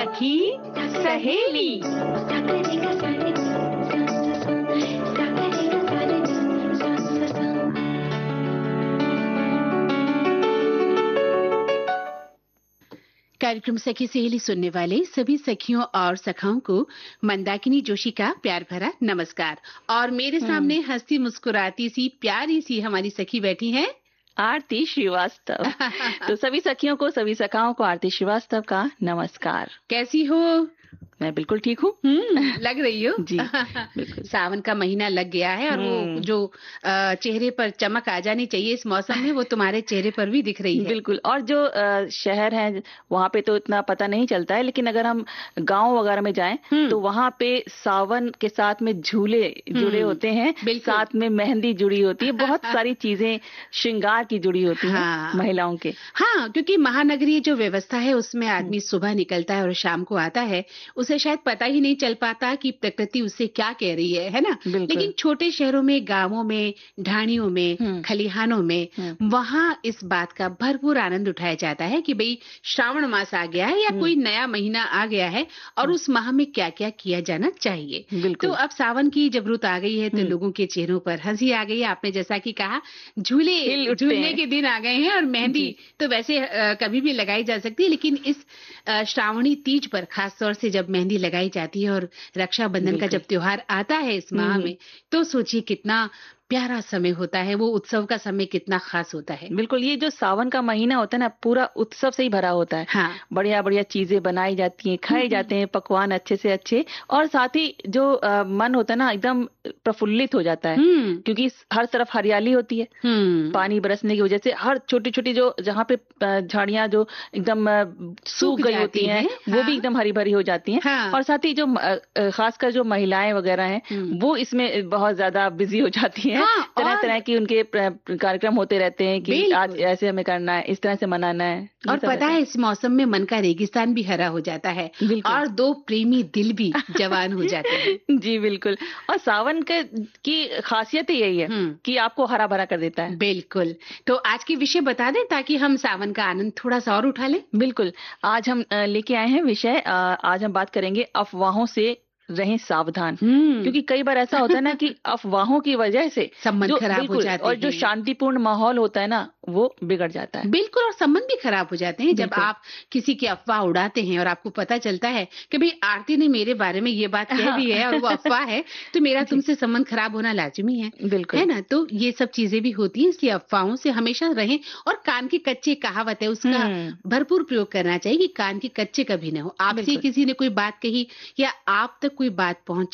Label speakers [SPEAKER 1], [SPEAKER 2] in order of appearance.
[SPEAKER 1] सखी सहेली। कार्यक्रम सखी सहेली सुनने वाले सभी सखियों और सखाओं को मंदाकिनी जोशी का प्यार भरा नमस्कार। और मेरे सामने हंसती मुस्कुराती सी प्यारी सी हमारी सखी बैठी है
[SPEAKER 2] आरती श्रीवास्तव। तो सभी सखियों को, सभी सखाओं को आरती श्रीवास्तव का नमस्कार।
[SPEAKER 1] कैसी हो?
[SPEAKER 2] मैं बिल्कुल ठीक हूँ।
[SPEAKER 1] लग रही हो
[SPEAKER 2] जी बिल्कुल।
[SPEAKER 1] सावन का महीना लग गया है और वो जो चेहरे पर चमक आ जानी चाहिए इस मौसम में, वो तुम्हारे चेहरे पर भी दिख रही है।
[SPEAKER 2] बिल्कुल। और जो शहर है वहाँ पे तो इतना पता नहीं चलता है, लेकिन अगर हम गांव वगैरह में जाएं तो वहाँ पे सावन के साथ में झूले जुड़े होते हैं, साथ में मेहंदी जुड़ी होती है, बहुत सारी चीजें श्रृंगार की जुड़ी होती हैं महिलाओं के।
[SPEAKER 1] हाँ, क्योंकि महानगरीय जो व्यवस्था है उसमें आदमी सुबह निकलता है और शाम को आता है, उसे शायद पता ही नहीं चल पाता कि प्रकृति उससे क्या कह रही है ना। लेकिन छोटे शहरों में, गांवों में, ढाणियों में, खलिहानों में वहाँ इस बात का भरपूर आनंद उठाया जाता है कि भाई श्रावण मास आ गया है या कोई नया महीना आ गया है और उस माह में क्या क्या किया जाना चाहिए। तो अब सावन की जब रुत आ गई है तो लोगों के चेहरों पर हंसी आ गई है। आपने जैसा कि कहा झूलने के दिन आ गए हैं और मेहंदी तो वैसे कभी भी लगाई जा सकती है, लेकिन इस श्रावणी तीज पर खास तौर से जब मेहंदी लगाई जाती है और रक्षाबंधन का जब त्योहार आता है इस माह में, तो सोचिए कितना प्यारा समय होता है, वो उत्सव का समय कितना खास होता है।
[SPEAKER 2] बिल्कुल। ये जो सावन का महीना होता है ना, पूरा उत्सव से ही भरा होता है।
[SPEAKER 1] हाँ।
[SPEAKER 2] बढ़िया बढ़िया चीजें बनाई जाती हैं, खाए जाते हैं पकवान अच्छे से अच्छे, और साथ ही जो मन होता है ना एकदम प्रफुल्लित हो जाता है, क्योंकि हर तरफ हरियाली होती है। पानी बरसने की वजह से हर छोटी छोटी जो जहाँ पे झाड़ियां जो एकदम सूख गई होती हैं वो भी एकदम हरी भरी हो जाती हैं। और साथ ही जो खासकर जो महिलाएं वगैरह हैं वो इसमें बहुत ज्यादा बिजी हो जाती हैं। तरह तरह की उनके कार्यक्रम होते रहते हैं कि आज ऐसे हमें करना है, इस तरह से मनाना है।
[SPEAKER 1] और पता है इस मौसम में मन का रेगिस्तान भी हरा हो जाता है और दो प्रेमी दिल भी जवान हो जाते हैं।
[SPEAKER 2] जी बिल्कुल। और सावन की खासियत ही यही है कि आपको हरा भरा कर देता है।
[SPEAKER 1] बिल्कुल। तो आज की विषय बता दें ताकि हम सावन का आनंद थोड़ा सा और उठा लें।
[SPEAKER 2] बिल्कुल। आज हम लेके आए हैं विषय, आज हम बात करेंगे अफवाहों से रहें सावधान। क्योंकि कई बार ऐसा होता है ना कि अफवाहों की वजह से
[SPEAKER 1] संबंध खराब हो जाते हैं
[SPEAKER 2] और जो शांतिपूर्ण माहौल होता है ना वो बिगड़ जाता है।
[SPEAKER 1] बिल्कुल। और संबंध भी खराब हो जाते हैं जब आप किसी की अफवाह उड़ाते हैं और आपको पता चलता है कि भाई आरती ने मेरे बारे में ये बात कह दी है और वो अफवाह है, तो मेरा तुमसे संबंध खराब होना लाजमी है।
[SPEAKER 2] बिल्कुल,
[SPEAKER 1] है ना। तो ये सब चीजें भी होती हैं, इसलिए अफवाहों से हमेशा रहें। और कान के कच्चे कहावत है, उसका भरपूर प्रयोग करना चाहिए कि कान के कच्चे कभी न हो। आपसे किसी ने कोई बात कही या आप तक कोई बात पहुंच